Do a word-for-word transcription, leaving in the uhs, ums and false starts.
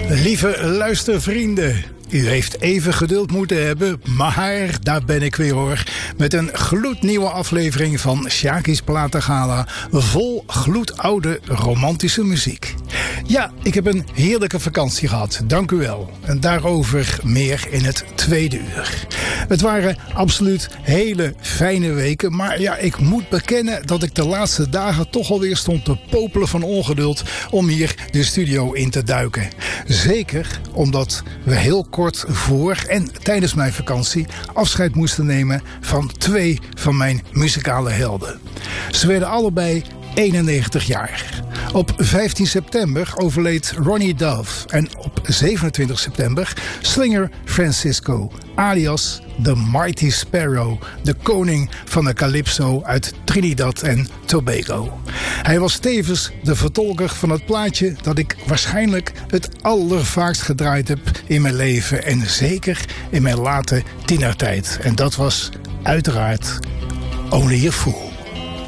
Lieve luistervrienden, u heeft even geduld moeten hebben, maar daar ben ik weer hoor. Met een gloednieuwe aflevering van Sjaki's Platengala, vol gloedoude romantische muziek. Ja, ik heb een heerlijke vakantie gehad, dank u wel. En daarover meer in het tweede uur. Het waren absoluut hele fijne weken, maar ja, ik moet bekennen dat ik de laatste dagen toch alweer stond te popelen van ongeduld om hier de studio in te duiken. Zeker omdat we heel kort voor en tijdens mijn vakantie afscheid moesten nemen van twee van mijn muzikale helden. Ze werden allebei eenennegentig jaar. Op vijftien september overleed Ronnie Dove en op zevenentwintig september Slinger Francisco, alias The Mighty Sparrow, de koning van de calypso uit Trinidad en Tobago. Hij was tevens de vertolker van het plaatje dat ik waarschijnlijk het allervaakst gedraaid heb in mijn leven en zeker in mijn late tienertijd. En dat was uiteraard Only a Fool.